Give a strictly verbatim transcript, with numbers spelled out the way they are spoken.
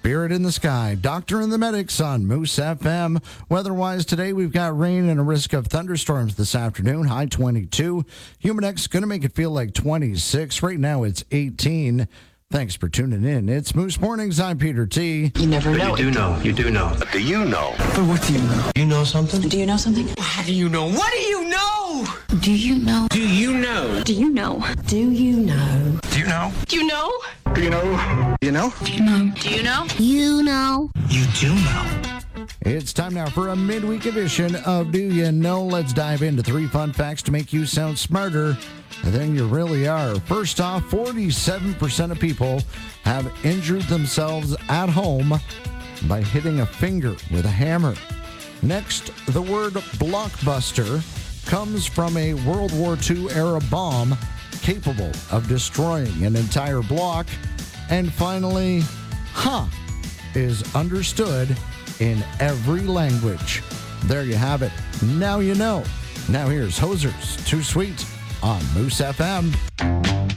Spirit in the Sky, Doctor and the Medics on Moose F M. Weather-wise today, we've got rain and a risk of thunderstorms this afternoon, high twenty-two. Humidex going to make it feel like twenty-six. Right now, it's eighteen. Thanks for tuning in. It's Moose Mornings. I'm Peter T. You never But know. you do know. You do know. Do you know? But what do you know? You know something? Do you know something? How do you know? What do you know? Do you know? Do you know? Do you know? Do you know? Do you know? Do you know? Do you know? Do you know? Do you know? Do you know? You know. You do know. It's time now for a midweek edition of Do You Know? Let's dive into three fun facts to make you sound smarter than you really are. First off, forty-seven percent of people have injured themselves at home by hitting a finger with a hammer. Next, the word blockbuster comes from a World War Two era bomb capable of destroying an entire block. And finally, huh is understood in every language. There you have it. Now you know. Now here's Hosers, Too Sweet on Moose F M.